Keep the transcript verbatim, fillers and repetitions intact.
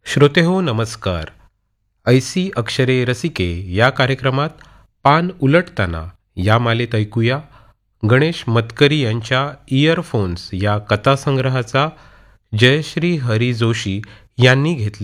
श्रोतेहो नमस्कार. ऐसी अक्षरे रसिके या कार्यक्रमात पान उलटताना या मालेत ऐकूया गणेश मतकरी यांच्या इयरफोन्स या कथासंग्रहाचा जयश्री हरी जोशी यांनी घेतलेला